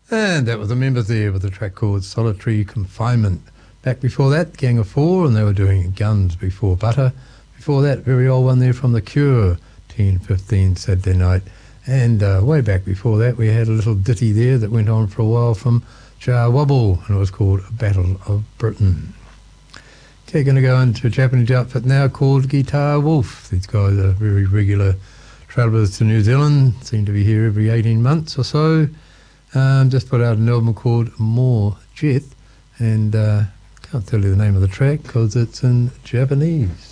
And that was the members there with a track called Solitary Confinement. Back before that, Gang of Four, and they were doing Guns Before Butter. Before that, very old one there from The Cure, 10:15 Saturday night. And way back before that, we had a little ditty there that went on for a while from Jar Wobble, and it was called Battle of Britain. Okay, going to go into a Japanese outfit now called Guitar Wolf. These guys are very regular travellers to New Zealand, seem to be here every 18 months or so. Just put out an album called More Jet, and can't tell you the name of the track because it's in Japanese.